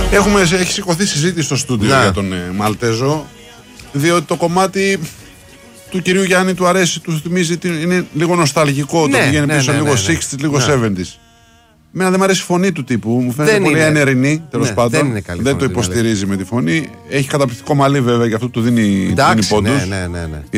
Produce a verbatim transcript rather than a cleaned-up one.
Έχουμε, έχει σηκωθεί συζήτηση στο στούντιο ναι. για τον ε, Μαλτέζο, διότι το κομμάτι του κυρίου Γιάννη του αρέσει, του θυμίζει, είναι λίγο νοσταλγικό, ναι, το πηγαίνει ναι, πίσω ναι, λίγο ναι, ναι. εξήντα, λίγο ναι. εβδομήντα. Εμένα δεν μου αρέσει η φωνή του τύπου, μου φαίνεται δεν πολύ είναι. ανερινή, τέλος ναι, πάντων. Δεν, είναι καλή δεν φωνή, το υποστηρίζει με τη φωνή. Έχει καταπληκτικό μαλλί βέβαια, γι' αυτό του δίνει, Εντάξει, δίνει πόντους. Ναι, ναι, ναι, ναι.